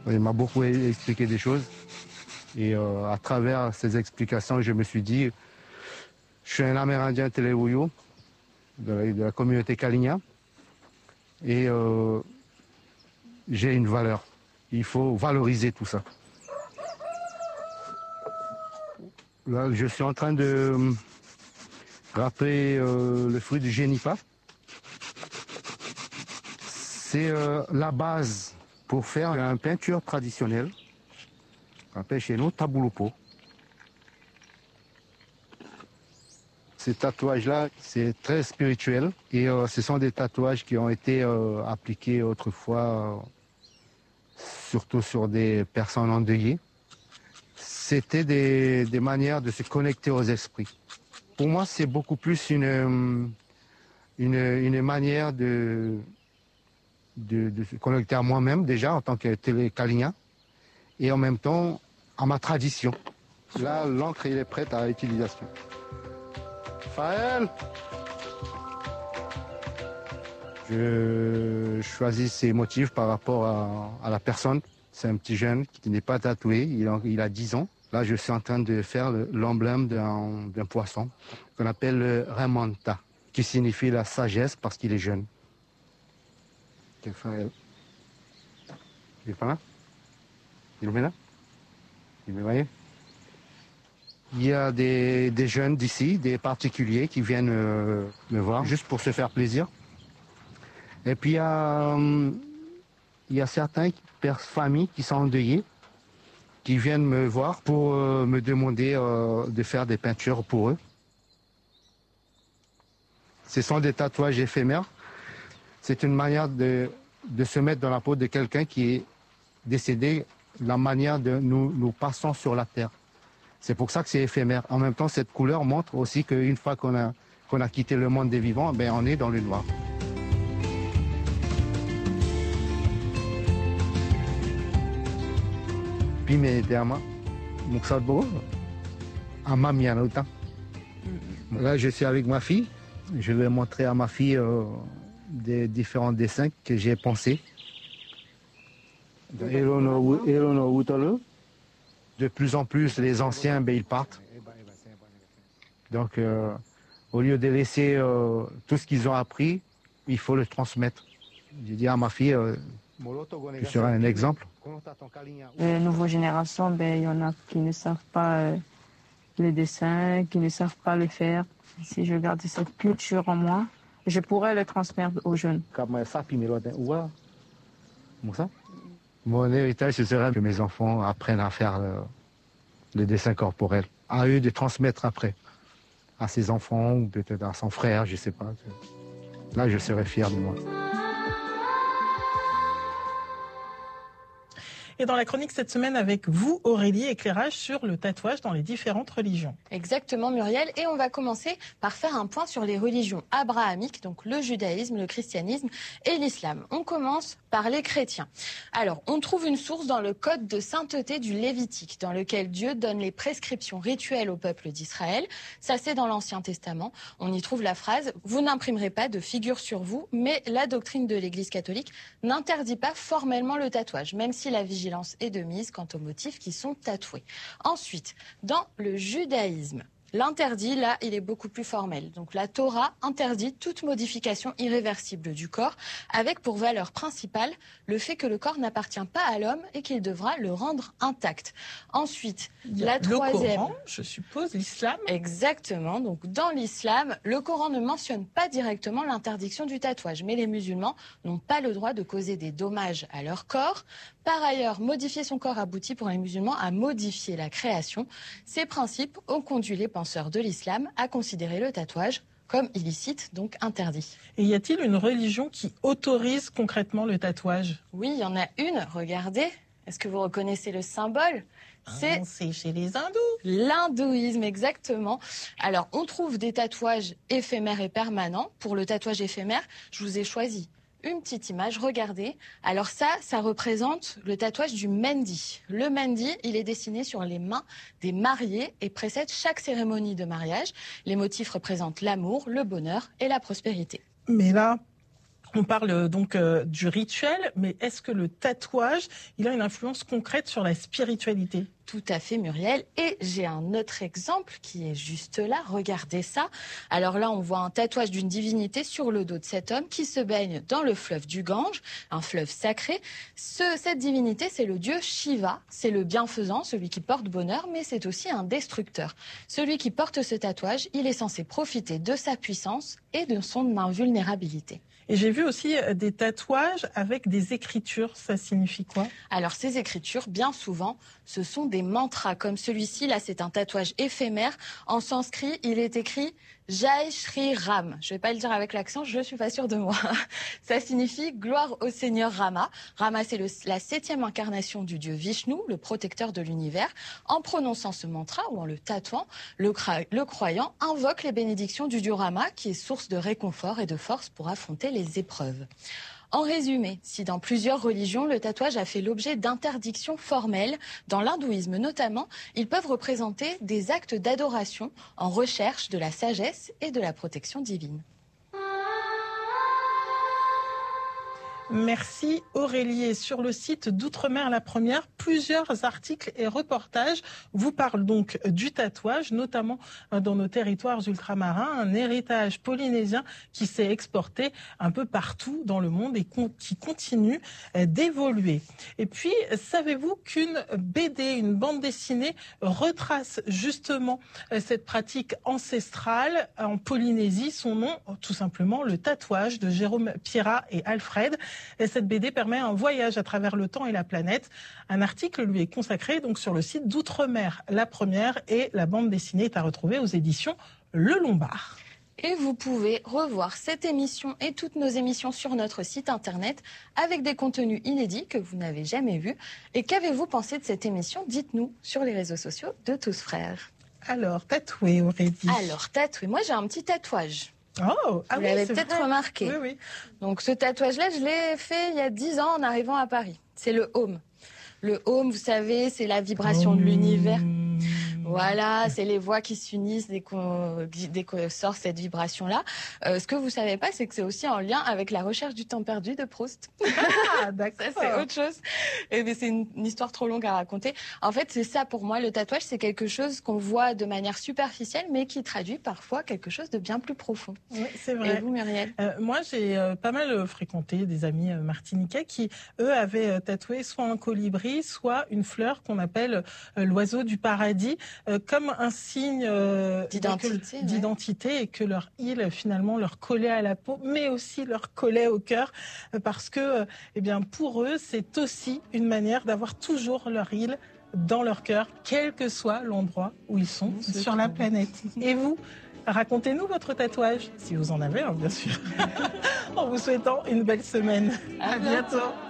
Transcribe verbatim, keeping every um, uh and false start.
Il m'a beaucoup expliqué des choses. Et euh, à travers ces explications, je me suis dit, je suis un Amérindien Telewuyo, de la, de la communauté Kalinia. Et euh, j'ai une valeur. Il faut valoriser tout ça. Là, je suis en train de râper euh, le fruit du génipa. C'est euh, la base pour faire une peinture traditionnelle. On appelle chez nous tabulupo. Ces tatouages-là, c'est très spirituel. Et euh, ce sont des tatouages qui ont été euh, appliqués autrefois, euh, surtout sur des personnes endeuillées. C'était des, des manières de se connecter aux esprits. Pour moi, c'est beaucoup plus une, une, une manière de, de, de se connecter à moi-même, déjà, en tant que télé-Kalinia, et en même temps, à ma tradition. Là, l'encre, il est prête à utilisation. Faël, je choisis ces motifs par rapport à, à la personne. C'est un petit jeune qui n'est pas tatoué, il a, il a dix ans. Là, je suis en train de faire l'emblème d'un, d'un poisson qu'on appelle le Ramanta, qui signifie la sagesse parce qu'il est jeune. Faël. Il est pas là? Il est là? Il me voyait? Il y a des, des jeunes d'ici, des particuliers qui viennent euh, me voir juste pour se faire plaisir. Et puis il y a, euh, il y a certains pères familles qui sont endeuillés, qui viennent me voir pour euh, me demander euh, de faire des peintures pour eux. Ce sont des tatouages éphémères. C'est une manière de, de se mettre dans la peau de quelqu'un qui est décédé, la manière de nous, nous passons sur la terre. C'est pour ça que c'est éphémère. En même temps, cette couleur montre aussi qu'une fois qu'on a, qu'on a quitté le monde des vivants, ben, on est dans le noir. Puis, mais derrière là, je suis avec ma fille. Je vais montrer à ma fille euh, des différents dessins que j'ai pensés. De plus en plus, les anciens, ben, ils partent. Donc, euh, au lieu de laisser euh, tout ce qu'ils ont appris, il faut le transmettre. J'ai dit à ma fille, euh, je serai un exemple. Les nouvelles générations, ben, il y en a qui ne savent pas euh, les dessins, qui ne savent pas le faire. Si je garde cette culture en moi, je pourrais le transmettre aux jeunes. Mon héritage, ce serait que mes enfants apprennent à faire le, le dessin corporel. À eux de transmettre après. À ses enfants ou peut-être à son frère, je ne sais pas. Là, je serais fier de moi. Et dans la chronique cette semaine avec vous, Aurélie, éclairage sur le tatouage dans les différentes religions. Exactement, Muriel. Et on va commencer par faire un point sur les religions abrahamiques, donc le judaïsme, le christianisme et l'islam. On commence par les chrétiens. Alors, on trouve une source dans le code de sainteté du Lévitique, dans lequel Dieu donne les prescriptions rituelles au peuple d'Israël. Ça, c'est dans l'Ancien Testament. On y trouve la phrase « Vous n'imprimerez pas de figure sur vous », mais la doctrine de l'Église catholique n'interdit pas formellement le tatouage, même si la vigilance est de mise quant aux motifs qui sont tatoués. Ensuite, dans le judaïsme, l'interdit, là, il est beaucoup plus formel. Donc la Torah interdit toute modification irréversible du corps, avec pour valeur principale le fait que le corps n'appartient pas à l'homme et qu'il devra le rendre intact. Ensuite, la troisième... Le Coran, je suppose, l'islam. Exactement. Donc dans l'islam, le Coran ne mentionne pas directement l'interdiction du tatouage, mais les musulmans n'ont pas le droit de causer des dommages à leur corps. Par ailleurs, modifier son corps aboutit pour les musulmans à modifier la création. Ces principes ont conduit les penseurs de l'islam à considérer le tatouage comme illicite, donc interdit. Et y a-t-il une religion qui autorise concrètement le tatouage? Oui, il y en a une. Regardez. Est-ce que vous reconnaissez le symbole? C'est ah, chez les hindous. L'hindouisme, exactement. Alors, on trouve des tatouages éphémères et permanents. Pour le tatouage éphémère, je vous ai choisi une petite image, regardez. Alors ça, ça représente le tatouage du Mendi. Le Mendi, il est dessiné sur les mains des mariés et précède chaque cérémonie de mariage. Les motifs représentent l'amour, le bonheur et la prospérité. Mais là, On parle donc euh, du rituel, mais est-ce que le tatouage, il a une influence concrète sur la spiritualité ? Tout à fait, Muriel. Et j'ai un autre exemple qui est juste là. Regardez ça. Alors là, on voit un tatouage d'une divinité sur le dos de cet homme qui se baigne dans le fleuve du Gange, un fleuve sacré. Ce, cette divinité, c'est le dieu Shiva. C'est le bienfaisant, celui qui porte bonheur, mais c'est aussi un destructeur. Celui qui porte ce tatouage, il est censé profiter de sa puissance et de son invulnérabilité. Et j'ai vu aussi des tatouages avec des écritures. Ça signifie quoi ? Alors ces écritures, bien souvent, ce sont des mantras. Comme celui-ci, là, c'est un tatouage éphémère. En sanskrit, il est écrit Jai Shri Ram. Je vais pas le dire avec l'accent, je suis pas sûre de moi. Ça signifie gloire au Seigneur Rama. Rama, c'est le, la septième incarnation du dieu Vishnu, le protecteur de l'univers. En prononçant ce mantra ou en le tatouant, le, le croyant invoque les bénédictions du dieu Rama, qui est source de réconfort et de force pour affronter les épreuves. En résumé, si dans plusieurs religions, le tatouage a fait l'objet d'interdictions formelles, dans l'hindouisme notamment, ils peuvent représenter des actes d'adoration en recherche de la sagesse et de la protection divine. Merci Aurélie. Et sur le site d'Outre-mer La Première, plusieurs articles et reportages vous parlent donc du tatouage, notamment dans nos territoires ultramarins, un héritage polynésien qui s'est exporté un peu partout dans le monde et qui continue d'évoluer. Et puis, savez-vous qu'une B D, une bande dessinée, retrace justement cette pratique ancestrale en Polynésie? Son nom, tout simplement, le tatouage de Jérôme Pierrat et Alfred. Et cette B D permet un voyage à travers le temps et la planète. Un article lui est consacré donc sur le site d'Outre-mer La Première et la bande dessinée est à retrouver aux éditions Le Lombard. Et vous pouvez revoir cette émission et toutes nos émissions sur notre site internet avec des contenus inédits que vous n'avez jamais vus. Et qu'avez-vous pensé de cette émission? Dites-nous sur les réseaux sociaux de Tous Frères. Alors, tatoué Aurélie. Alors, tatoué. Moi, j'ai un petit tatouage. Oh, ah Vous oui, l'avez c'est peut-être vrai. remarqué. Oui, oui. Donc ce tatouage-là, je l'ai fait il y a dix ans en arrivant à Paris. C'est le Om. Le Om, vous savez, c'est la vibration de l'univers. Voilà, c'est les voix qui s'unissent dès qu'on, dès qu'on sort cette vibration-là. Euh, ce que vous savez pas, c'est que c'est aussi en lien avec la recherche du temps perdu de Proust. Ah, d'accord. Ça, c'est autre chose. Et mais c'est une, une histoire trop longue à raconter. En fait, c'est ça pour moi. Le tatouage, c'est quelque chose qu'on voit de manière superficielle, mais qui traduit parfois quelque chose de bien plus profond. Oui, c'est vrai. Et vous, Muriel? euh, Moi, j'ai euh, pas mal euh, fréquenté des amis euh, martiniquais qui, eux, avaient euh, tatoué soit un colibri, soit une fleur qu'on appelle euh, l'oiseau du paradis, euh, comme un signe euh, d'identité, que, d'identité ouais. Et que leur île, finalement, leur collait à la peau, mais aussi leur collait au cœur, euh, parce que, euh, eh bien, pour eux, c'est aussi une manière d'avoir toujours leur île dans leur cœur, quel que soit l'endroit où ils sont C'est sur cool. la planète. Et vous, racontez-nous votre tatouage, si vous en avez, hein, bien sûr, en vous souhaitant une belle semaine. À À bientôt.